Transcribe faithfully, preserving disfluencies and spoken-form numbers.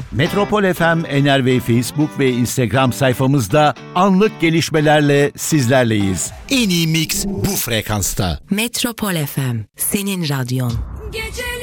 Metropol F M, Enerve Facebook ve Instagram sayfamızda anlık gelişmelerle sizlerleyiz. En iyi mix bu frekansta. Metropol F M, senin radyon. Gece